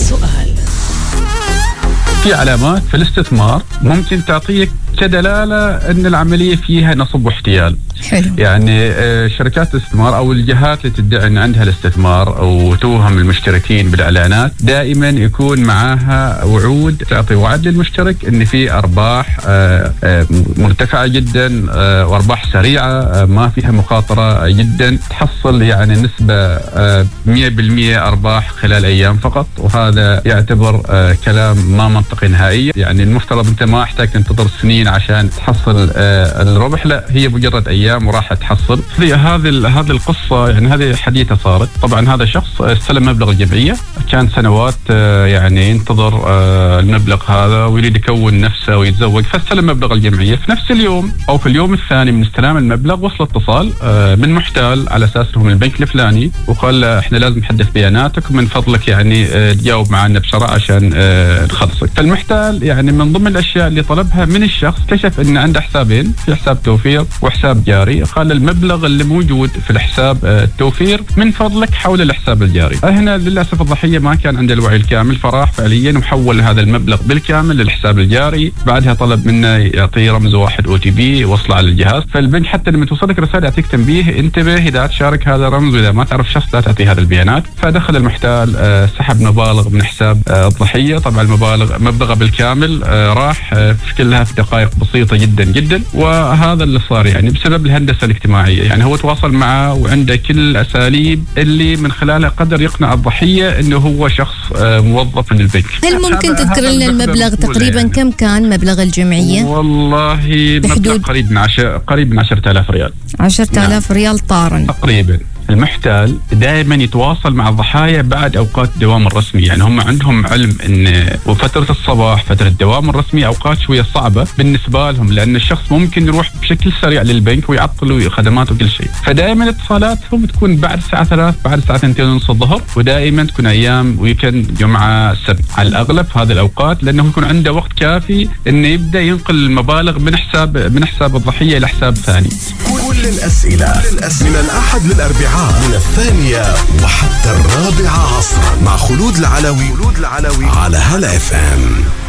السؤال. في علامات في الاستثمار ممكن تعطيك كدلالة أن العملية فيها نصب واحتيال. حلو. يعني شركات الاستثمار أو الجهات اللي تدعي أن عندها الاستثمار أو توهم المشتركين بالإعلانات دائما يكون معاها وعود، تعطي وعد للمشترك أن في أرباح مرتفعة جدا وأرباح سريعة ما فيها مخاطرة جدا، تحصل يعني نسبة 100% أرباح خلال أيام فقط، وهذا يعتبر كلام ما منطقي نهائيا. يعني المفترض أنت ما احتاج تنتظر سنين عشان تحصل الربح، لا هي مجرد أيام وراح تحصل. هذه القصة يعني هذه حديثة صارت. طبعا هذا شخص استلم مبلغ الجمعية، كان سنوات يعني ينتظر المبلغ هذا ويريد يكون نفسه ويتزوج، فاستلم مبلغ الجمعية في نفس اليوم أو في اليوم الثاني من استلام المبلغ وصل اتصال من محتال على أساس انه من البنك الفلاني، وقال احنا لازم نحدث بياناتك من فضلك يعني تجاوب معنا بسرعة عشان نخلصك. فالمحتال يعني من ضمن الأشياء اللي طلبها من الشخص كشف ان عنده حسابين، في حساب توفير وحساب جاري. قال المبلغ اللي موجود في الحساب التوفير من فضلك حول الحساب الجاري. هنا للأسف الضحية ما كان عنده الوعي الكامل، فراح فعليا وحول هذا المبلغ بالكامل للحساب الجاري. بعدها طلب منه يعطيه رمز واحد OTP وصله على الجهاز. فالبنك حتى لما توصلك رسالة يعطيك تنبيه انتبه إذا تشارك هذا الرمز وإذا ما تعرف شخص لا تعطيه هذه البيانات. فدخل المحتال سحب مبالغ من حساب الضحية. طبعا مبلغه بالكامل راح في كلها في دقائق بسيطة جدا جدا. وهذا اللي صار يعني بسبب الهندسة الاجتماعية. يعني هو تواصل معه وعنده كل الأساليب اللي من خلالها قدر يقنع الضحية انه هو شخص موظف من البنك. هل ممكن تذكر لنا المبلغ تقريبا يعني كم كان مبلغ الجمعية؟ والله مبلغ قريب من 10,000 ريال. 10,000 ريال طارا تقريبا. المحتال دائما يتواصل مع الضحايا بعد أوقات الدوام الرسمي. يعني هم عندهم علم أن وفترة الصباح فترة الدوام الرسمي أوقات شوية صعبة بالنسبة لهم، لأن الشخص ممكن يروح بشكل سريع للبنك ويعطلوا خدماته وكل شيء. فدائما اتصالاتهم تكون بعد الساعة 3 بعد الساعة 2:30 الظهر، ودائما تكون أيام ويكند جمعة سبت على الأغلب في هذه الأوقات، لأنه يكون عنده وقت كافي أنه يبدأ ينقل المبالغ من حساب الضحية إلى حساب ثاني. كل الأسئلة من الأحد للأربعاء من 2 وحتى 4 عصرا مع خلود العلوي على هلا FM.